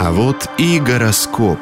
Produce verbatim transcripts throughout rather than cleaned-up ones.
А вот и гороскоп.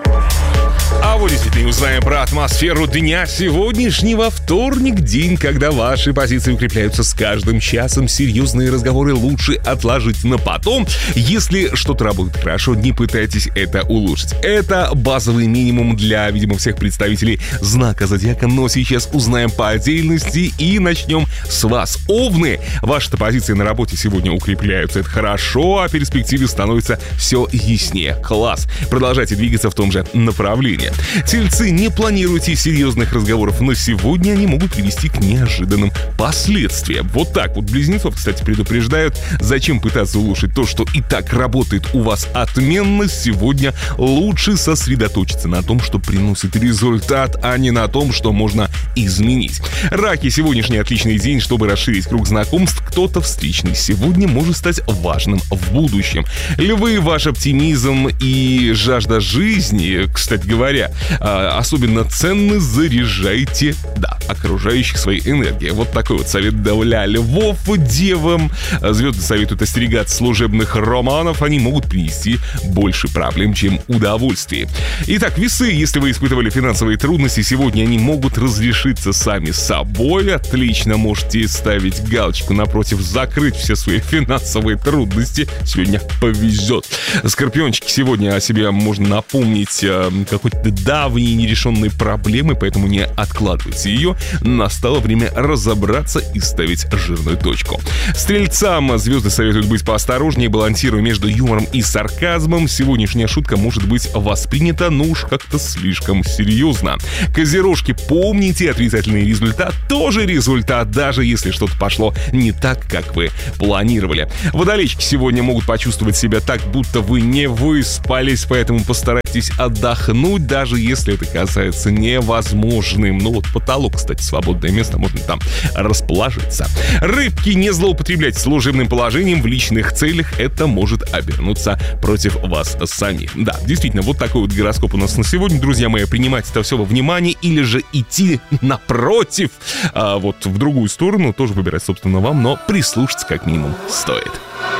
А вот действительно узнаем про атмосферу дня сегодняшнего. Вторник, день, когда ваши позиции укрепляются с каждым часом. Серьезные разговоры лучше отложить на потом. Если что-то работает хорошо, не пытайтесь это улучшить. Это базовый минимум для, видимо, всех представителей знака зодиака. Но сейчас узнаем по отдельности и начнем с вас. Овны, ваши позиции на работе сегодня укрепляются. Это хорошо, а перспективы становятся все яснее. Класс. Продолжайте двигаться в том же направлении. Тельцы, не планируйте серьезных разговоров на сегодня, они могут привести к неожиданным последствиям. Вот так вот. Близнецов, кстати, предупреждают, зачем пытаться улучшить то, что и так работает у вас отменно. Сегодня лучше сосредоточиться на том, что приносит результат, а не на том, что можно изменить. Раки, сегодняшний отличный день, чтобы расширить круг знакомств. Кто-то встречный сегодня может стать важным в будущем. Львы, ваш оптимизм и жажда жизни, кстати говоря, особенно ценны, заряжайте, да, окружающих своей энергией. Вот такой вот совет для львов. Девам звезды советуют остерегаться служебных романов, они могут принести больше проблем, чем удовольствий. Итак, весы, если вы испытывали финансовые трудности, сегодня они могут разрешиться сами собой. Отлично, можете ставить галочку напротив «закрыть все свои финансовые трудности». Сегодня повезет. Скорпиончики, сегодня о себе можно напомнить какой-то давние нерешенные проблемы, поэтому не откладывайте ее. Настало время разобраться и ставить жирную точку. Стрельцам звезды советуют быть поосторожнее, балансируя между юмором и сарказмом. Сегодняшняя шутка может быть воспринята, ну уж как-то слишком серьезно. Козерожки, помните, отрицательный результат тоже результат, даже если что-то пошло не так, как вы планировали. Водолейчики сегодня могут почувствовать себя так, будто вы не выспались, поэтому постарайтесь отдохнуть, даже если это касается невозможным. Ну вот потолок, кстати, свободное место, можно там расположиться. Рыбки, не злоупотреблять служебным положением в личных целях, это может обернуться против вас самих. Да, действительно, вот такой вот гороскоп у нас на сегодня, друзья мои. Принимать это все во внимание или же идти напротив, а вот в другую сторону, тоже выбирать, собственно, вам, но прислушаться как минимум стоит.